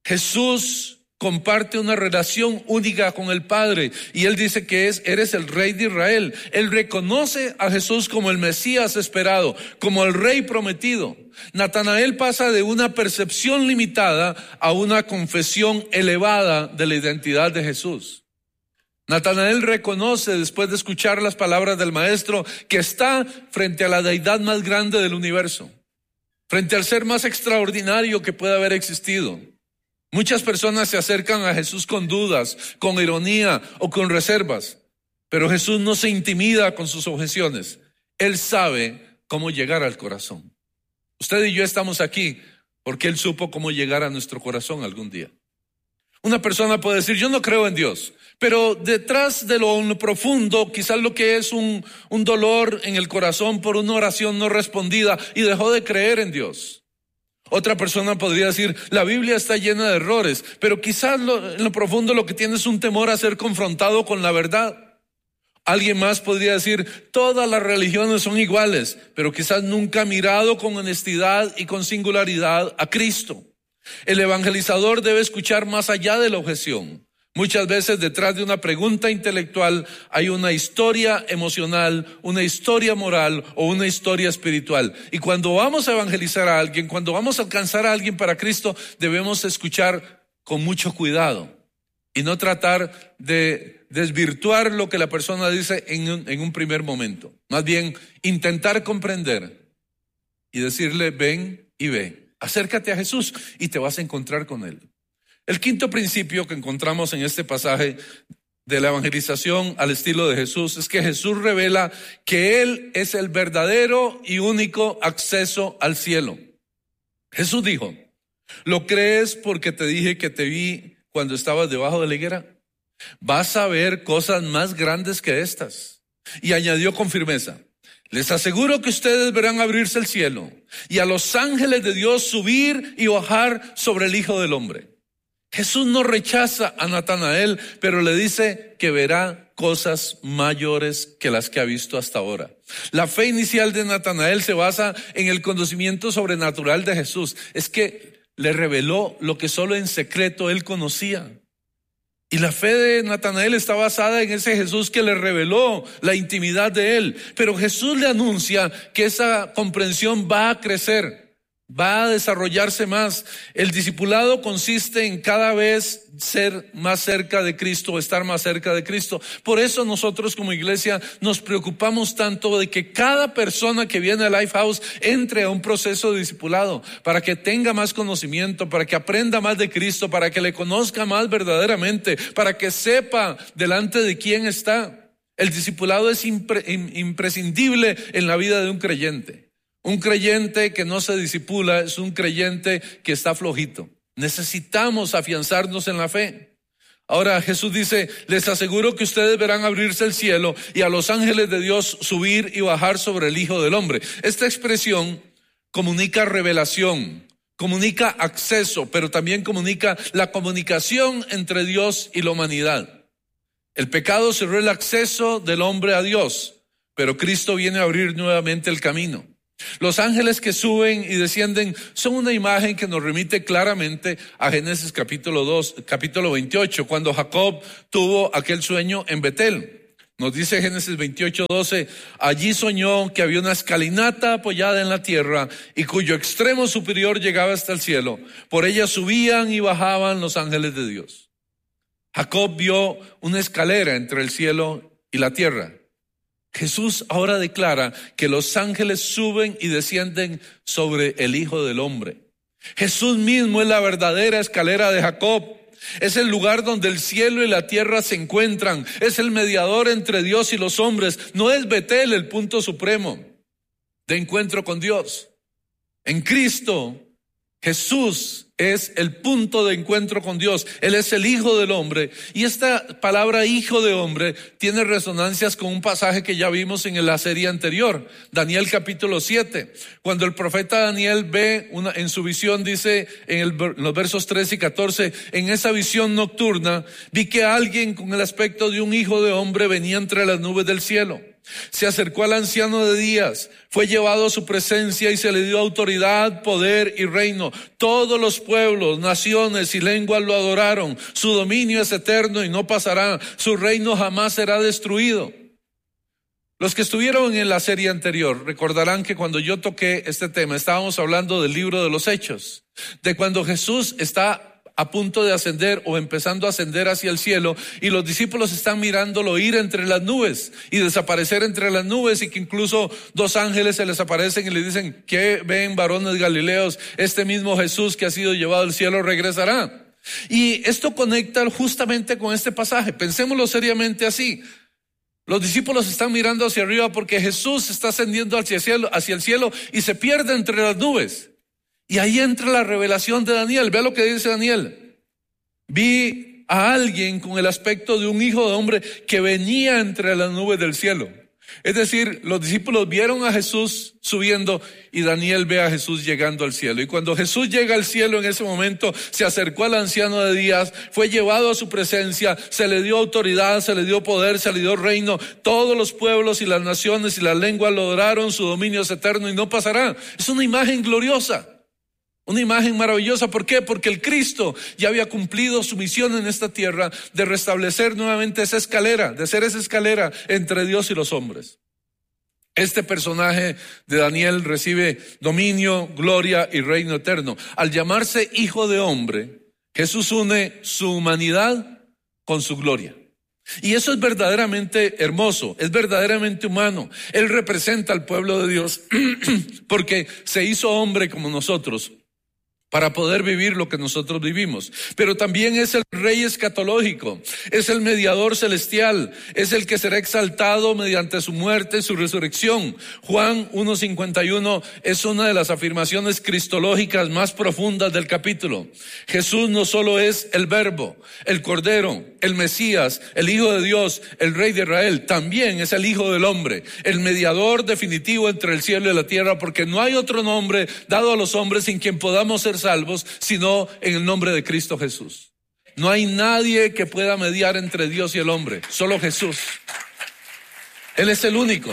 Jesús comparte una relación única con el Padre y Él dice que es, eres el Rey de Israel. Él reconoce a Jesús como el Mesías esperado, como el Rey prometido. Natanael pasa de una percepción limitada a una confesión elevada de la identidad de Jesús. Natanael reconoce, después de escuchar las palabras del Maestro, que está frente a la deidad más grande del universo, frente al ser más extraordinario que puede haber existido. Muchas personas se acercan a Jesús con dudas, con ironía o con reservas, pero Jesús no se intimida con sus objeciones. Él sabe cómo llegar al corazón. Usted y yo estamos aquí porque Él supo cómo llegar a nuestro corazón algún día. Una persona puede decir: yo no creo en Dios, pero detrás de lo, lo profundo, quizás lo que es un, un dolor en el corazón por una oración no respondida y dejó de creer en Dios. Otra persona podría decir: la Biblia está llena de errores, pero quizás lo, en lo profundo lo que tiene es un temor a ser confrontado con la verdad. Alguien más podría decir: todas las religiones son iguales, pero quizás nunca ha mirado con honestidad y con singularidad a Cristo. El evangelizador debe escuchar más allá de la objeción. Muchas veces detrás de una pregunta intelectual hay una historia emocional, una historia moral o una historia espiritual. Y cuando vamos a evangelizar a alguien, cuando vamos a alcanzar a alguien para Cristo, debemos escuchar con mucho cuidado y no tratar de desvirtuar lo que la persona dice en un, en un primer momento. Más bien, intentar comprender y decirle: ven y ve, acércate a Jesús y te vas a encontrar con Él. El quinto principio que encontramos en este pasaje de la evangelización al estilo de Jesús es que Jesús revela que Él es el verdadero y único acceso al cielo. Jesús dijo: ¿lo crees porque te dije que te vi cuando estabas debajo de la higuera? Vas a ver cosas más grandes que estas. Y añadió con firmeza: les aseguro que ustedes verán abrirse el cielo y a los ángeles de Dios subir y bajar sobre el Hijo del Hombre. Jesús no rechaza a Natanael, pero le dice que verá cosas mayores que las que ha visto hasta ahora. La fe inicial de Natanael se basa en el conocimiento sobrenatural de Jesús. Es que le reveló lo que solo en secreto él conocía. Y la fe de Natanael está basada en ese Jesús que le reveló la intimidad de él. Pero Jesús le anuncia que esa comprensión va a crecer, va a desarrollarse más. El discipulado consiste en cada vez ser más cerca de Cristo, estar más cerca de Cristo. Por eso nosotros como iglesia nos preocupamos tanto de que cada persona que viene a Lifehouse entre a un proceso de discipulado, para que tenga más conocimiento, para que aprenda más de Cristo, para que le conozca más verdaderamente, para que sepa delante de quién está. El discipulado es impre- imprescindible en la vida de un creyente. Un creyente que no se discipula es un creyente que está flojito. Necesitamos afianzarnos en la fe. Ahora Jesús dice, les aseguro que ustedes verán abrirse el cielo y a los ángeles de Dios subir y bajar sobre el Hijo del Hombre. Esta expresión comunica revelación, comunica acceso, pero también comunica la comunicación entre Dios y la humanidad. El pecado cerró el acceso del hombre a Dios, pero Cristo viene a abrir nuevamente el camino. Los ángeles que suben y descienden son una imagen que nos remite claramente a Génesis capítulo dos, capítulo veintiocho, cuando Jacob tuvo aquel sueño en Betel. Nos dice Génesis veintiocho, doce, allí soñó que había una escalinata apoyada en la tierra y cuyo extremo superior llegaba hasta el cielo. Por ella subían y bajaban los ángeles de Dios. Jacob vio una escalera entre el cielo y la tierra. Jesús ahora declara que los ángeles suben y descienden sobre el Hijo del Hombre. Jesús mismo es la verdadera escalera de Jacob. Es el lugar donde el cielo y la tierra se encuentran. Es el mediador entre Dios y los hombres. No es Betel el punto supremo de encuentro con Dios. En Cristo, Jesús es el punto de encuentro con Dios. Él es el Hijo del Hombre. Y esta palabra Hijo de Hombre tiene resonancias con un pasaje que ya vimos en la serie anterior, Daniel capítulo siete. Cuando el profeta Daniel ve una, en su visión, dice en, el, en los versos trece y catorce, en esa visión nocturna vi que alguien con el aspecto de un hijo de hombre venía entre las nubes del cielo. Se acercó al anciano de días, fue llevado a su presencia y se le dio autoridad, poder y reino. Todos los pueblos, naciones y lenguas lo adoraron. Su dominio es eterno y no pasará. Su reino jamás será destruido. Los que estuvieron en la serie anterior recordarán que cuando yo toqué este tema estábamos hablando del libro de los Hechos, de cuando Jesús está a punto de ascender o empezando a ascender hacia el cielo y los discípulos están mirándolo ir entre las nubes y desaparecer entre las nubes, y que incluso dos ángeles se les aparecen y le dicen, ¿qué ven, varones galileos? Este mismo Jesús que ha sido llevado al cielo regresará. Y esto conecta justamente con este pasaje. Pensémoslo seriamente así. Los discípulos están mirando hacia arriba porque Jesús está ascendiendo hacia el cielo, hacia el cielo y se pierde entre las nubes. Y ahí entra la revelación de Daniel. Vea lo que dice Daniel. Vi a alguien con el aspecto de un hijo de hombre que venía entre las nubes del cielo. Es decir, los discípulos vieron a Jesús subiendo y Daniel ve a Jesús llegando al cielo. Y cuando Jesús llega al cielo, en ese momento se acercó al anciano de días, fue llevado a su presencia, se le dio autoridad, se le dio poder, se le dio reino. Todos los pueblos y las naciones y las lenguas lo adoraron, su dominio es eterno y no pasará. Es una imagen gloriosa. Una imagen maravillosa. ¿Por qué? Porque el Cristo ya había cumplido su misión en esta tierra de restablecer nuevamente esa escalera, de ser esa escalera entre Dios y los hombres. Este personaje de Daniel recibe dominio, gloria y reino eterno. Al llamarse Hijo de Hombre, Jesús une su humanidad con su gloria. Y eso es verdaderamente hermoso, es verdaderamente humano. Él representa al pueblo de Dios porque se hizo hombre como nosotros, para poder vivir lo que nosotros vivimos. Pero también es el rey escatológico, es el mediador celestial, es el que será exaltado mediante su muerte y su resurrección. Juan uno cincuenta y uno es una de las afirmaciones cristológicas más profundas del capítulo. Jesús no solo es el Verbo, el Cordero, el Mesías, el Hijo de Dios, el Rey de Israel, también es el Hijo del Hombre, el mediador definitivo entre el cielo y la tierra, porque no hay otro nombre dado a los hombres en quien podamos ser salvos, sino en el nombre de Cristo Jesús. No hay nadie que pueda mediar entre Dios y el hombre, solo Jesús. Él es el único.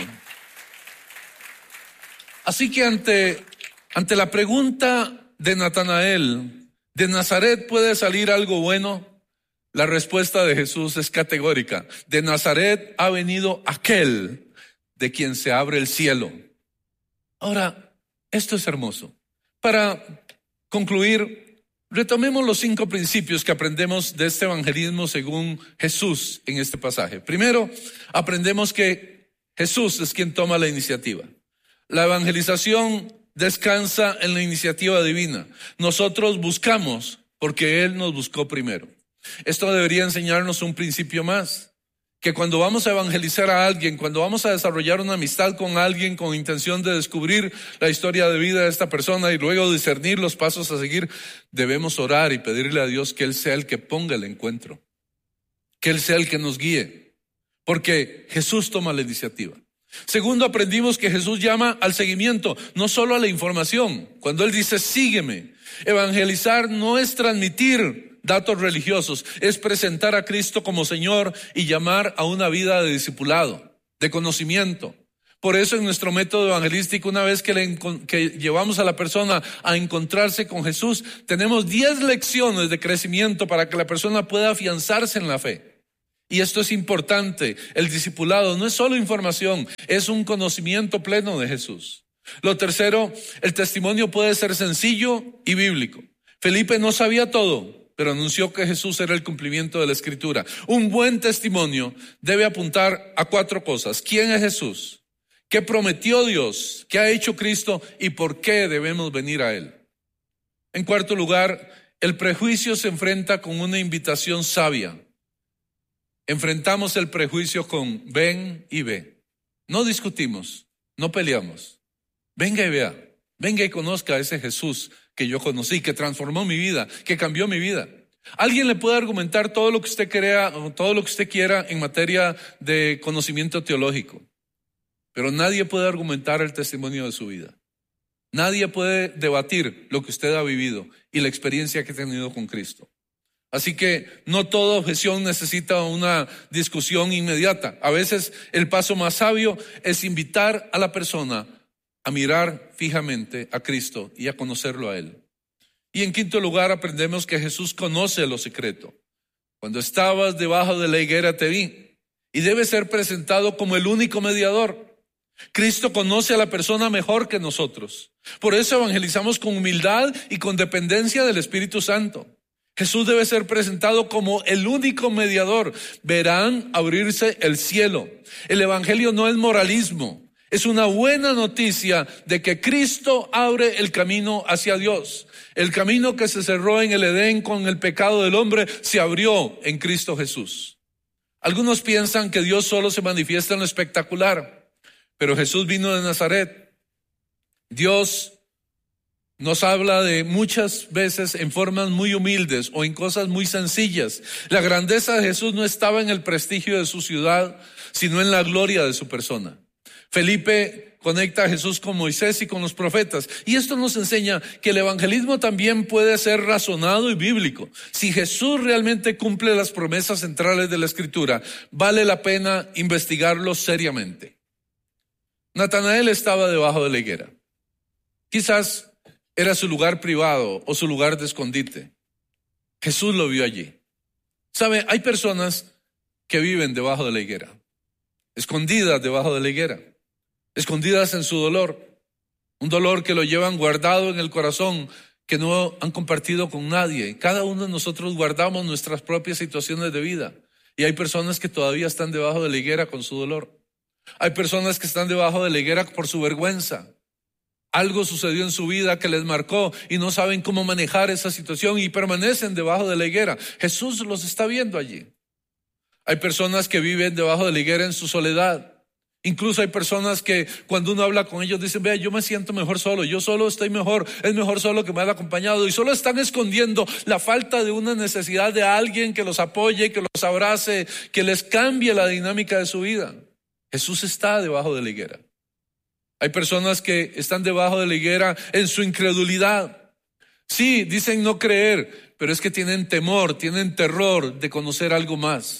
Así que ante, ante la pregunta de Natanael, ¿de Nazaret puede salir algo bueno? La respuesta de Jesús es categórica. De Nazaret ha venido aquel de quien se abre el cielo. Ahora, esto es hermoso. Para concluir, retomemos los cinco principios que aprendemos de este evangelismo según Jesús en este pasaje. Primero, aprendemos que Jesús es quien toma la iniciativa. La evangelización descansa en la iniciativa divina. Nosotros buscamos porque Él nos buscó primero. Esto debería enseñarnos un principio más. Que cuando vamos a evangelizar a alguien, cuando vamos a desarrollar una amistad con alguien con intención de descubrir la historia de vida de esta persona y luego discernir los pasos a seguir, debemos orar y pedirle a Dios que Él sea el que ponga el encuentro. que Él sea el que nos guíe, porque Jesús toma la iniciativa. Segundo, aprendimos que Jesús llama al seguimiento, no solo a la información. Cuando Él dice sígueme, evangelizar no es transmitir datos religiosos, es presentar a Cristo como Señor y llamar a una vida de discipulado, de conocimiento. Por eso en nuestro método evangelístico, una vez que, le, que llevamos a la persona a encontrarse con Jesús, tenemos diez lecciones de crecimiento para que la persona pueda afianzarse en la fe. Y esto es importante. El discipulado no es solo información, es un conocimiento pleno de Jesús. Lo tercero, el testimonio puede ser sencillo y bíblico. Felipe no sabía todo, pero anunció que Jesús era el cumplimiento de la Escritura. Un buen testimonio debe apuntar a cuatro cosas. ¿Quién es Jesús? ¿Qué prometió Dios? ¿Qué ha hecho Cristo? ¿Y por qué debemos venir a Él? En cuarto lugar, el prejuicio se enfrenta con una invitación sabia. Enfrentamos el prejuicio con ven y ve. No discutimos, no peleamos. Venga y vea, venga y conozca a ese Jesús que yo conocí, que transformó mi vida, que cambió mi vida. Alguien le puede argumentar todo lo que usted crea, todo lo que usted quiera en materia de conocimiento teológico, pero nadie puede argumentar el testimonio de su vida. Nadie puede debatir lo que usted ha vivido y la experiencia que ha tenido con Cristo. Así que no toda objeción necesita una discusión inmediata. A veces el paso más sabio es invitar a la persona a mirar fijamente a Cristo y a conocerlo a Él. Y en quinto lugar, aprendemos que Jesús conoce lo secreto. Cuando estabas debajo de la higuera te vi, y debe ser presentado como el único mediador. Cristo conoce a la persona mejor que nosotros. Por eso evangelizamos con humildad y con dependencia del Espíritu Santo. Jesús debe ser presentado como el único mediador. Verán abrirse el cielo. El evangelio no es moralismo. Es una buena noticia de que Cristo abre el camino hacia Dios. El camino que se cerró en el Edén con el pecado del hombre se abrió en Cristo Jesús. Algunos piensan que Dios solo se manifiesta en lo espectacular, pero Jesús vino de Nazaret. Dios nos habla de muchas veces en formas muy humildes o en cosas muy sencillas. La grandeza de Jesús no estaba en el prestigio de su ciudad, sino en la gloria de su persona. Felipe conecta a Jesús con Moisés y con los profetas. Y esto nos enseña que el evangelismo también puede ser razonado y bíblico. Si Jesús realmente cumple las promesas centrales de la Escritura, vale la pena investigarlo seriamente. Natanael estaba debajo de la higuera. Quizás era su lugar privado o su lugar de escondite. Jesús lo vio allí. ¿Sabe? Hay personas que viven debajo de la higuera, escondidas debajo de la higuera, escondidas en su dolor, un dolor que lo llevan guardado en el corazón, que no han compartido con nadie. Cada uno de nosotros guardamos nuestras propias situaciones de vida, y hay personas que todavía están debajo de la higuera con su dolor. Hay personas que están debajo de la higuera por su vergüenza. Algo sucedió en su vida que les marcó y no saben cómo manejar esa situación y permanecen debajo de la higuera. Jesús los está viendo allí. Hay personas que viven debajo de la higuera en su soledad. Incluso hay personas que cuando uno habla con ellos dicen, vea, yo me siento mejor solo, yo solo estoy mejor, es mejor solo que me haya acompañado, y solo están escondiendo la falta de una necesidad de alguien que los apoye, que los abrace, que les cambie la dinámica de su vida. Jesús está debajo de la higuera. Hay personas que están debajo de la higuera en su incredulidad. Sí, dicen no creer, pero es que tienen temor, tienen terror de conocer algo más.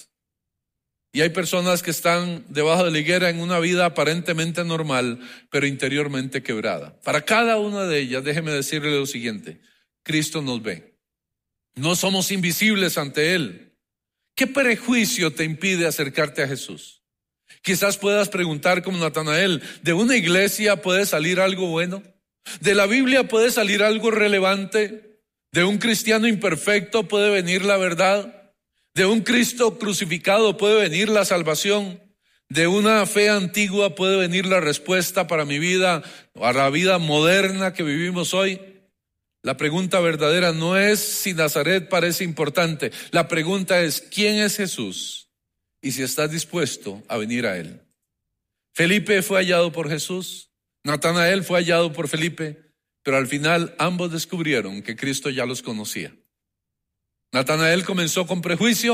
Y hay personas que están debajo de la higuera en una vida aparentemente normal, pero interiormente quebrada. Para cada una de ellas, déjeme decirle lo siguiente: Cristo nos ve. No somos invisibles ante Él. ¿Qué prejuicio te impide acercarte a Jesús? Quizás puedas preguntar como Natanael, ¿de una iglesia puede salir algo bueno? ¿De la Biblia puede salir algo relevante? ¿De un cristiano imperfecto puede venir la verdad? ¿De un Cristo crucificado puede venir la salvación? ¿De una fe antigua puede venir la respuesta para mi vida, para la vida moderna que vivimos hoy? La pregunta verdadera no es si Nazaret parece importante. La pregunta es, ¿quién es Jesús? Y si estás dispuesto a venir a Él. Felipe fue hallado por Jesús, Natanael fue hallado por Felipe, pero al final ambos descubrieron que Cristo ya los conocía. Natanael comenzó con prejuicio,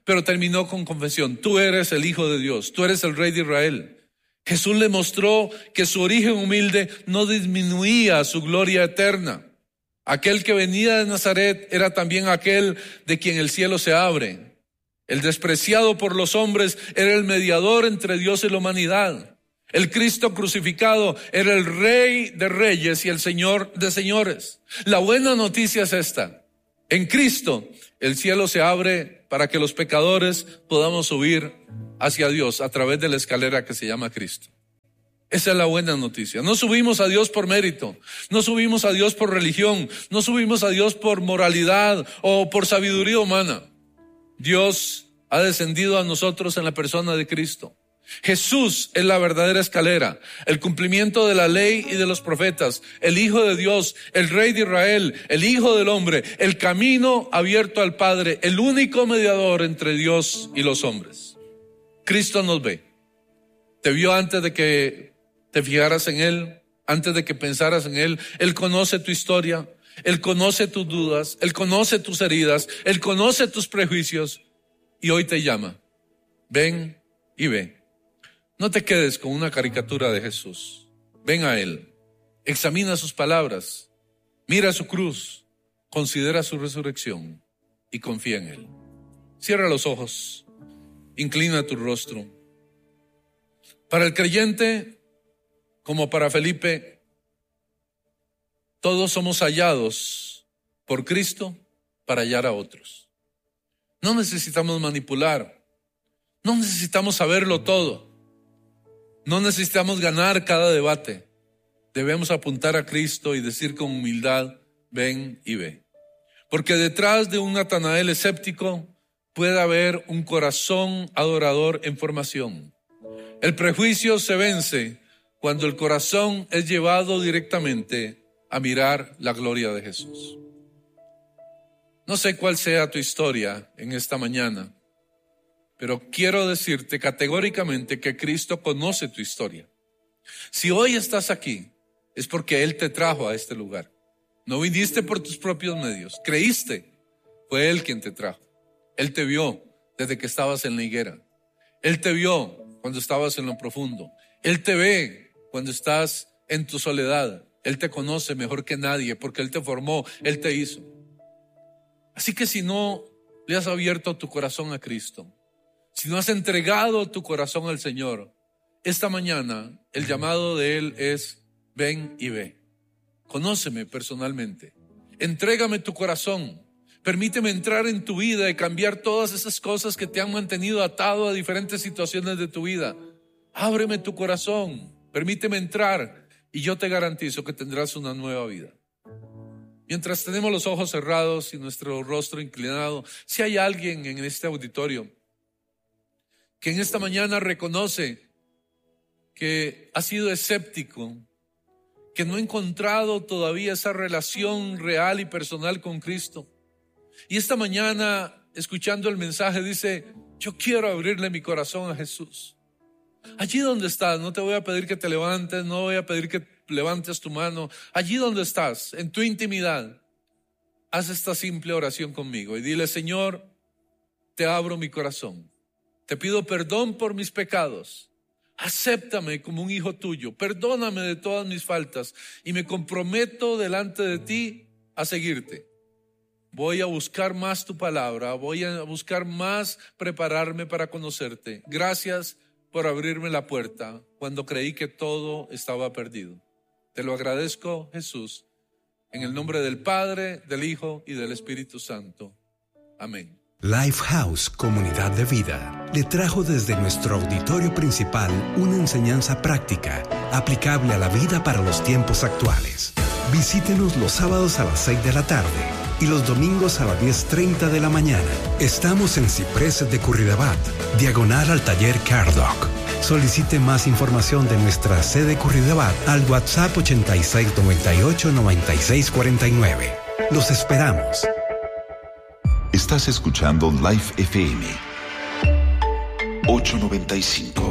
pero terminó con confesión. Tú eres el Hijo de Dios, tú eres el Rey de Israel. Jesús le mostró que su origen humilde no disminuía su gloria eterna. Aquel que venía de Nazaret era también aquel de quien el cielo se abre. El despreciado por los hombres era el mediador entre Dios y la humanidad. El Cristo crucificado era el Rey de reyes y el Señor de señores. La buena noticia es esta: en Cristo el cielo se abre para que los pecadores podamos subir hacia Dios a través de la escalera que se llama Cristo. Esa es la buena noticia. No subimos a Dios por mérito, no subimos a Dios por religión, no subimos a Dios por moralidad o por sabiduría humana. Dios ha descendido a nosotros en la persona de Cristo. Jesús es la verdadera escalera, el cumplimiento de la ley y de los profetas, el Hijo de Dios, el Rey de Israel, el Hijo del Hombre, el camino abierto al Padre, el único mediador entre Dios y los hombres. Cristo nos ve. Te vio antes de que te fijaras en Él, antes de que pensaras en Él. Él conoce tu historia, Él conoce tus dudas, Él conoce tus heridas, Él conoce tus prejuicios y hoy te llama. Ven y ve. No te quedes con una caricatura de Jesús. Ven a Él, examina sus palabras, mira su cruz, considera su resurrección y confía en Él. Cierra los ojos, inclina tu rostro. Para el creyente, como para Felipe, todos somos hallados por Cristo para hallar a otros. No necesitamos manipular, no necesitamos saberlo todo. No necesitamos ganar cada debate. Debemos apuntar a Cristo y decir con humildad: ven y ve. Porque detrás de un Natanael escéptico puede haber un corazón adorador en formación. El prejuicio se vence cuando el corazón es llevado directamente a mirar la gloria de Jesús. No sé cuál sea tu historia en esta mañana, pero quiero decirte categóricamente que Cristo conoce tu historia. Si hoy estás aquí, es porque Él te trajo a este lugar. No viniste por tus propios medios, creíste. Fue Él quien te trajo. Él te vio desde que estabas en la higuera. Él te vio cuando estabas en lo profundo. Él te ve cuando estás en tu soledad. Él te conoce mejor que nadie porque Él te formó, Él te hizo. Así que si no le has abierto tu corazón a Cristo, si no has entregado tu corazón al Señor, esta mañana el llamado de Él es: ven y ve. Conóceme personalmente. Entrégame tu corazón. Permíteme entrar en tu vida y cambiar todas esas cosas que te han mantenido atado a diferentes situaciones de tu vida. Ábreme tu corazón. Permíteme entrar y yo te garantizo que tendrás una nueva vida. Mientras tenemos los ojos cerrados y nuestro rostro inclinado, si hay alguien en este auditorio que en esta mañana reconoce que ha sido escéptico, que no ha encontrado todavía esa relación real y personal con Cristo, y esta mañana, escuchando el mensaje, dice: yo quiero abrirle mi corazón a Jesús. Allí donde estás, no te voy a pedir que te levantes, no voy a pedir que levantes tu mano. Allí donde estás, en tu intimidad, haz esta simple oración conmigo y dile: Señor, te abro mi corazón. Te pido perdón por mis pecados. Acéptame como un hijo tuyo. Perdóname de todas mis faltas y me comprometo delante de ti a seguirte. Voy a buscar más tu palabra. Voy a buscar más prepararme para conocerte. Gracias por abrirme la puerta cuando creí que todo estaba perdido. Te lo agradezco, Jesús, en el nombre del Padre, del Hijo y del Espíritu Santo. Amén. Lifehouse Comunidad de Vida le trajo desde nuestro auditorio principal una enseñanza práctica, aplicable a la vida para los tiempos actuales. Visítenos los sábados a las seis de la tarde y los domingos a las diez treinta de la mañana. Estamos en Cipreses de Curridabat, diagonal al taller Cardoc. Solicite más información de nuestra sede Curridabat al WhatsApp ochenta y seis noventa y ocho noventa y seis cuarenta y nueve. Los esperamos. Estás escuchando Life F M ochocientos noventa y cinco.